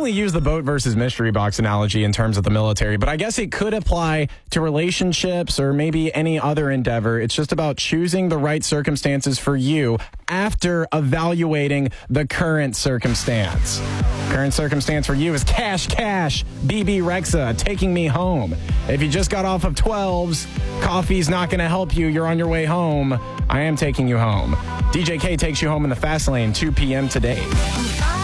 only use the boat versus mystery box analogy in terms of the military, but I guess it could apply to relationships or maybe any other endeavor. It's just about choosing the right circumstances for you after evaluating the current circumstance. Current circumstance for you is Cash BB Rexa, Taking Me Home. If you just got off of 12s, coffee's not going to help you. You're on your way home. I am taking you home. DJ K takes you home in the fast lane, 2 p.m. today.